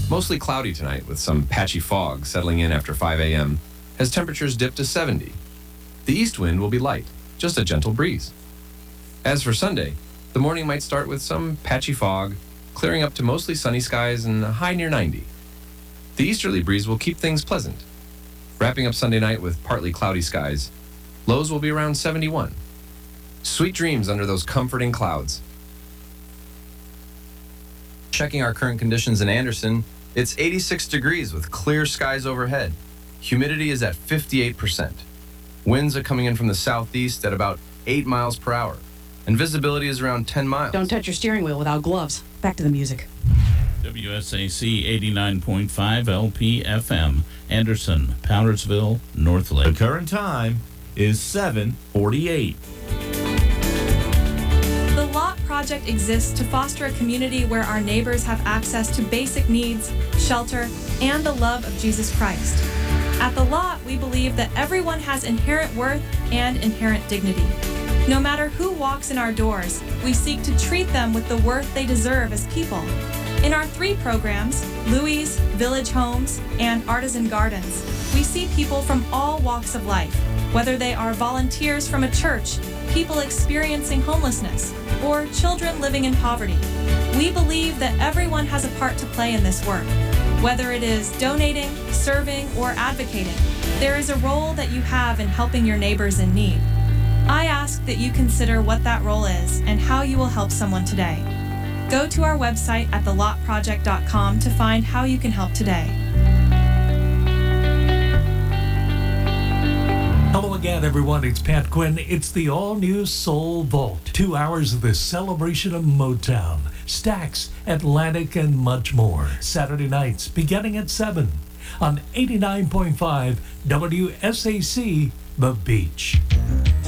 Mostly cloudy tonight with some patchy fog settling in after 5 a.m. as temperatures dip to 70. The east wind will be light, just a gentle breeze. As for Sunday, the morning might start with some patchy fog, clearing up to mostly sunny skies and a high near 90. The easterly breeze will keep things pleasant. Wrapping up Sunday night with partly cloudy skies, lows will be around 71. Sweet dreams under those comforting clouds. Checking our current conditions in Anderson, it's 86 degrees with clear skies overhead. Humidity is at 58%. Winds are coming in from the southeast at about 8 miles per hour. And visibility is around 10 miles. Don't touch your steering wheel without gloves. Back to the music. WSAC 89.5 LP-FM, Anderson, Powdersville, North Lake. The current time is 7:48. The Lot Project exists to foster a community where our neighbors have access to basic needs, shelter, and the love of Jesus Christ. At The Lot, we believe that everyone has inherent worth and inherent dignity. No matter who walks in our doors, we seek to treat them with the worth they deserve as people. In our 3 programs, Louie's, Village Homes, and Artisan Gardens, we see people from all walks of life, whether they are volunteers from a church, people experiencing homelessness, or children living in poverty. We believe that everyone has a part to play in this work. Whether it is donating, serving, or advocating, there is a role that you have in helping your neighbors in need. I ask that you consider what that role is and how you will help someone today. Go to our website at thelotproject.com to find how you can help today. Hello again, everyone. It's Pat Quinn. It's the all-new Soul Vault. 2 hours of the celebration of Motown, Stax, Atlantic, and much more. Saturday nights beginning at 7 on 89.5 WSAC, The Beach.